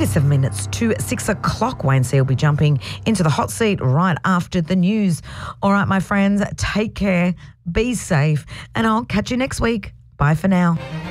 27 minutes to 6 o'clock. Wayne C will be jumping into the hot seat right after the news. All right, my friends, take care, be safe, and I'll catch you next week. Bye for now.